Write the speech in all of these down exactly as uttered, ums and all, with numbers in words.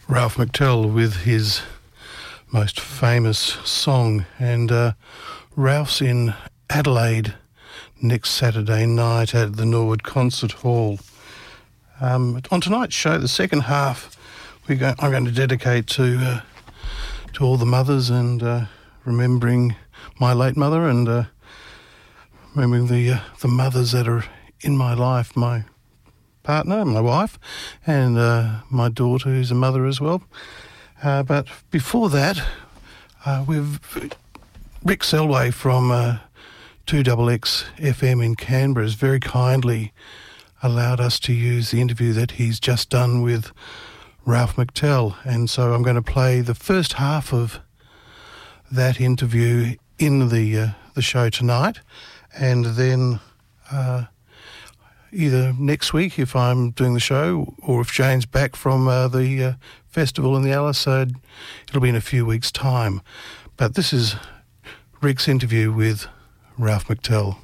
Ralph McTell with his most famous song. And uh, Ralph's in Adelaide next Saturday night at the Norwood Concert Hall. Um, on tonight's show, the second half, we go, I'm going to dedicate to uh, to all the mothers and uh, remembering my late mother and uh, remembering the uh, the mothers that are in my life, my partner, my wife, and uh, my daughter, who's a mother as well. Uh, but before that, uh, we've Rick Selway from uh, two X X F M in Canberra has very kindly allowed us to use the interview that he's just done with Ralph McTell, and so I'm going to play the first half of that interview in the uh, the show tonight, and then uh, either next week if I'm doing the show, or if Jane's back from uh, the uh, festival in the Alice, uh, it'll be in a few weeks' time. But this is Rick's interview with Ralph McTell.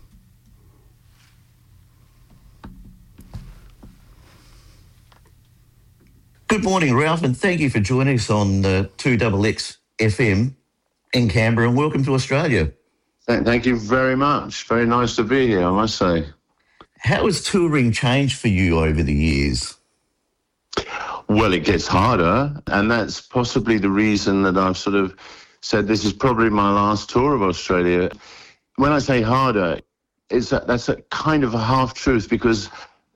Good morning, Ralph, and thank you for joining us on uh, two X X F M in Canberra, and welcome to Australia. Thank you very much. Very nice to be here, I must say. How has touring changed for you over the years? Well, it gets harder, and that's possibly the reason that I've sort of said this is probably my last tour of Australia. When I say harder, it's a, that's a kind of a half-truth, because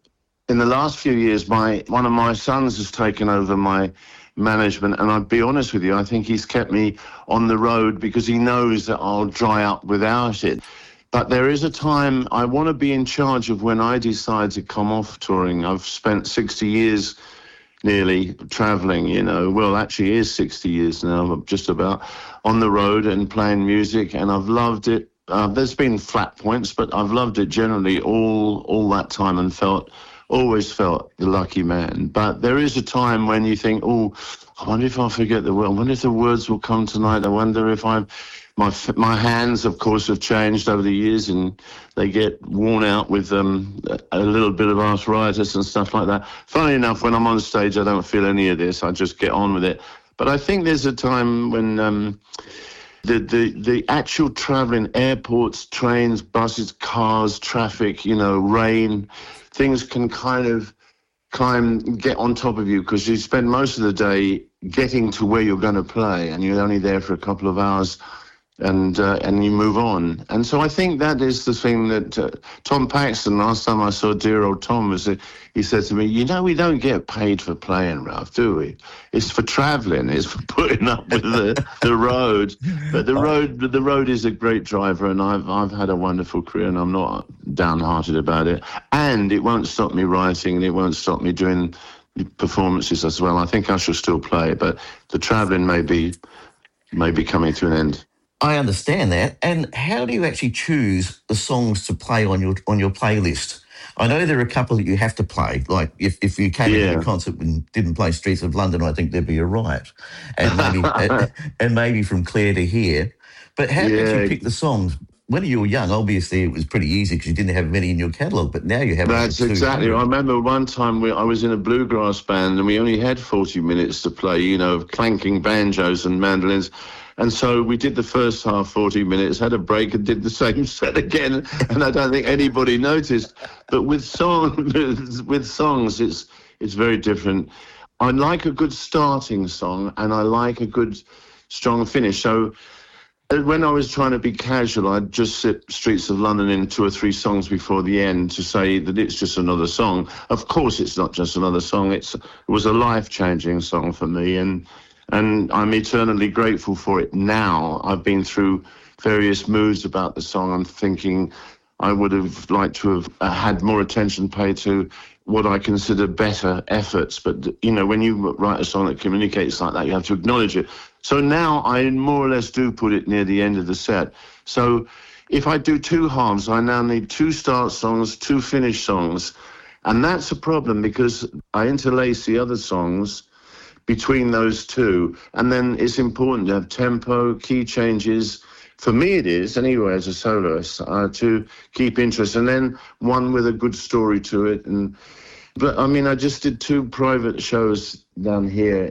in the last few years, my one of my sons has taken over my management, and I'll be honest with you, I think he's kept me on the road because he knows that I'll dry up without it. But there is a time I want to be in charge of when I decide to come off touring. I've spent sixty years nearly travelling, you know, well, actually it is sixty years now, I'm just about on the road and playing music, and I've loved it. Uh, there's been flat points, but I've loved it generally all all that time, and felt always felt the lucky man. But there is a time when you think, oh, I wonder if I forget the word. I wonder if the words will come tonight. I wonder if I've, my my hands, of course, have changed over the years, and they get worn out with um, a little bit of arthritis and stuff like that. Funny enough, when I'm on stage, I don't feel any of this. I just get on with it. But I think there's a time when um, the, the, the actual travelling, airports, trains, buses, cars, traffic, you know, rain, things can kind of climb, get on top of you, because you spend most of the day getting to where you're going to play, and you're only there for a couple of hours, and uh, and you move on. And so I think that is the thing that uh, Tom Paxton, last time I saw dear old Tom, was uh, he said to me, you know, we don't get paid for playing, Ralph, do we? It's for travelling, it's for putting up with the, the road. But the road the road is a great driver, and I've I've had a wonderful career, and I'm not downhearted about it. And it won't stop me writing, and it won't stop me doing performances as well. I think I shall still play, but the travelling may be, may be coming to an end. I understand that. And how do you actually choose the songs to play on your on your playlist? I know there are a couple that you have to play. Like if, if you came yeah. to a concert and didn't play Streets of London, I think there'd be a riot. And maybe and, and maybe From Clare to Here. But how did yeah. you pick the songs? When you were young, obviously it was pretty easy because you didn't have many in your catalogue, but now you have... That's exactly. I remember one time we, I was in a bluegrass band, and we only had forty minutes to play, you know, of clanking banjos and mandolins. And so we did the first half, forty minutes, had a break and did the same set again, and I don't think anybody noticed. But with song, with songs, it's it's very different. I like a good starting song, and I like a good strong finish. So when I was trying to be casual, I'd just sit Streets of London in two or three songs before the end to say that it's just another song. Of course, it's not just another song. It's, it was a life-changing song for me, and and I'm eternally grateful for it now. I've been through various moods about the song. I'm thinking I would have liked to have had more attention paid to what I consider better efforts. But, you know, when you write a song that communicates like that, you have to acknowledge it. So now I more or less do put it near the end of the set. So if I do two halves, I now need two start songs, two finish songs. And that's a problem because I interlace the other songs between those two. And then it's important to have tempo, key changes. For me it is, anyway, as a soloist, uh, to keep interest. And then one with a good story to it. And But, I mean, I just did two private shows down here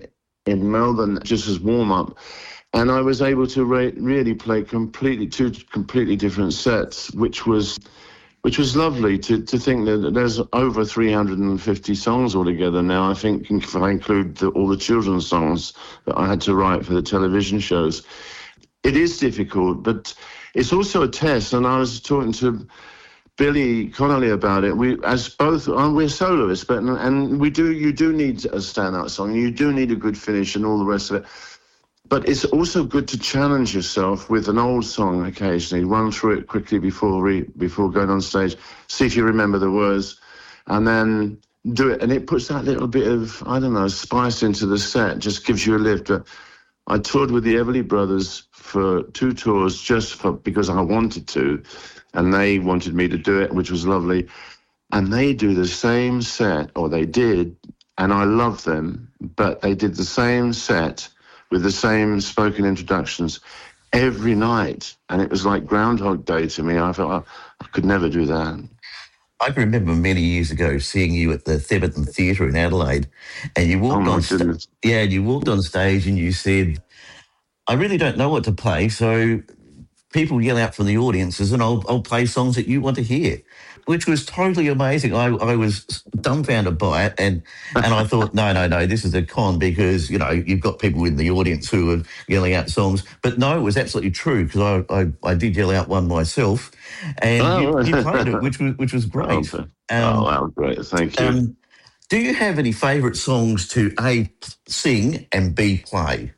in Melbourne just as warm-up. And I was able to re- really play completely two completely different sets, which was which was lovely to, to think that there's over three hundred fifty songs altogether now. I think if I include the, all the children's songs that I had to write for the television shows. It is difficult, but it's also a test. And I was talking to Billy Connolly about it. We, as both, we're soloists, but and we do. You do need a standout song. You do need a good finish and all the rest of it. But it's also good to challenge yourself with an old song occasionally. Run through it quickly before re, before going on stage. See if you remember the words, and then do it. And it puts that little bit of, I don't know, spice into the set. Just gives you a lift. But I toured with the Everly Brothers for two tours just for because I wanted to, and they wanted me to do it, which was lovely. And they do the same set, or they did, and I love them, but they did the same set with the same spoken introductions every night. And it was like Groundhog Day to me. I felt I, I could never do that. I can remember many years ago seeing you at the Theberton Theatre in Adelaide, and you walked oh on sta- yeah, and you walked on stage and you said, I really don't know what to play, so people yell out from the audiences and I'll, I'll play songs that you want to hear, which was totally amazing. I, I was dumbfounded by it, and, and I thought, no, no, no, this is a con because, you know, you've got people in the audience who are yelling out songs. But no, it was absolutely true because I, I, I did yell out one myself, and oh, you, you played it, which was, which was great. Oh, um, oh wow, great. Thank you. Um, do you have any favourite songs to A, sing and B, play?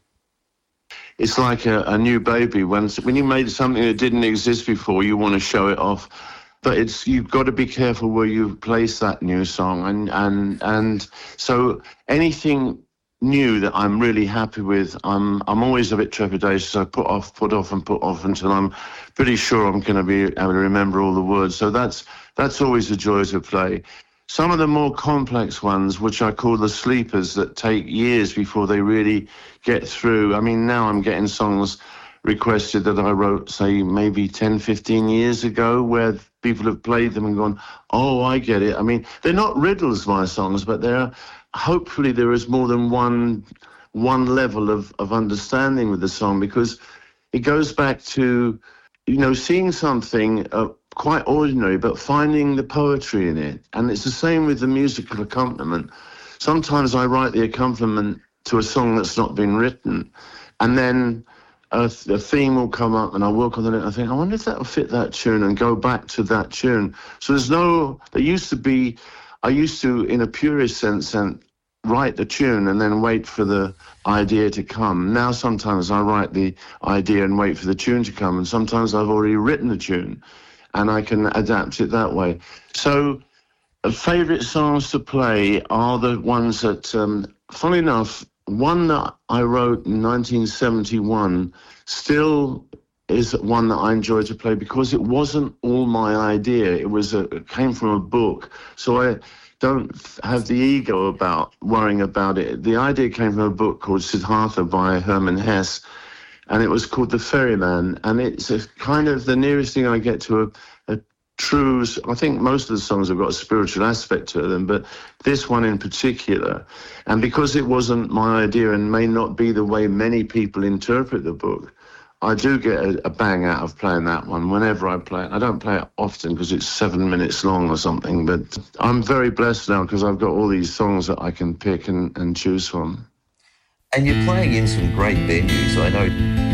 It's like a, a new baby. When when you made something that didn't exist before, you want to show it off. But it's you've got to be careful where you place that new song. And and and so anything new that I'm really happy with, I'm I'm always a bit trepidatious. So I put off, put off, and put off until I'm pretty sure I'm going to be able to remember all the words. So that's that's always a joy to play. Some of the more complex ones, which I call the sleepers, that take years before they really get through. I mean, now I'm getting songs requested that I wrote, say, maybe ten, fifteen years ago, where people have played them and gone, oh, I get it. I mean, they're not riddles, my songs, but they're, hopefully there is more than one one level of, of understanding with the song, because it goes back to, you know, seeing something uh, quite ordinary, but finding the poetry in it. And it's the same with the musical accompaniment. Sometimes I write the accompaniment to a song that's not been written, and then a, a theme will come up and I work on it and I think, I wonder if that will fit that tune, and go back to that tune. So there's no, there used to be, I used to, in a purist sense, and write the tune and then wait for the idea to come. Now sometimes I write the idea and wait for the tune to come, and sometimes I've already written the tune and I can adapt it that way. So uh, favourite songs to play are the ones that, um, funny enough, one that I wrote in nineteen seventy-one still is one that I enjoy to play because it wasn't all my idea. It was a, it came from a book. So I don't have the ego about worrying about it. The idea came from a book called Siddhartha by Hermann Hesse, and it was called The Ferryman, and it's a kind of the nearest thing I get to a, a true, I think most of the songs have got a spiritual aspect to them, but this one in particular, and because it wasn't my idea and may not be the way many people interpret the book, I do get a, a bang out of playing that one whenever I play it. I don't play it often because it's seven minutes long or something, but I'm very blessed now because I've got all these songs that I can pick and, and choose from. And you're playing in some great venues. I know